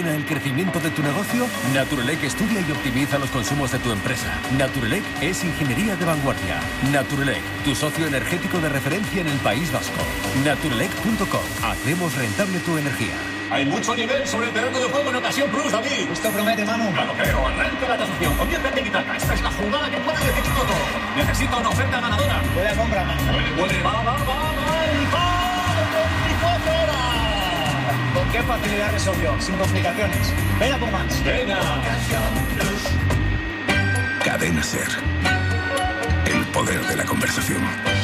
frena el crecimiento de tu negocio? Naturelec estudia y optimiza los consumos de tu empresa. Naturelec es ingeniería de vanguardia. Naturelec, tu socio energético de referencia en el País Vasco. Naturelec.com. Hacemos rentable tu energía. Hay mucho nivel sobre el terreno de juego en Ocasión Plus, David. Esto promete, Manu. Claro, pero arranca la tasación. Conviértete en guitarra. Esta es la jugada que puede decir todo. Necesito una oferta ganadora. Puede compra, Manu. Puede. Va. ¡Y va! ¡24 horas! ¿Con qué facilidad resolvió? Sin complicaciones. Venga por más. Venga. Cadena SER. El poder de la conversación.